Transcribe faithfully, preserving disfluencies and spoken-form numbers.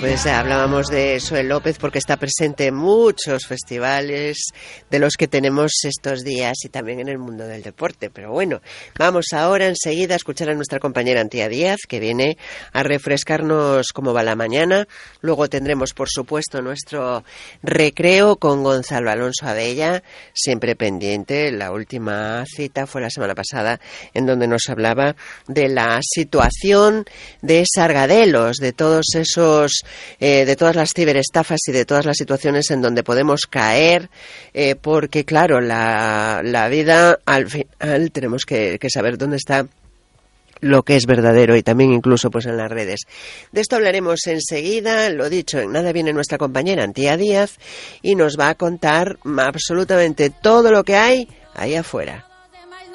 Pues hablábamos de Zoe López porque está presente en muchos festivales de los que tenemos estos días y también en el mundo del deporte. Pero bueno, vamos ahora enseguida a escuchar a nuestra compañera Antía Díaz, que viene a refrescarnos cómo va la mañana. Luego tendremos, por supuesto, nuestro recreo con Gonzalo Alonso Abella, siempre pendiente. La última cita fue la semana pasada, en donde nos hablaba de la situación de Sargadelos, de todos esos Eh, de todas las ciberestafas y de todas las situaciones en donde podemos caer, eh, porque claro, la, la vida al final tenemos que, que saber dónde está lo que es verdadero y también incluso pues en las redes. De esto hablaremos enseguida. Lo dicho, en nada viene nuestra compañera Antía Díaz y nos va a contar absolutamente todo lo que hay ahí afuera.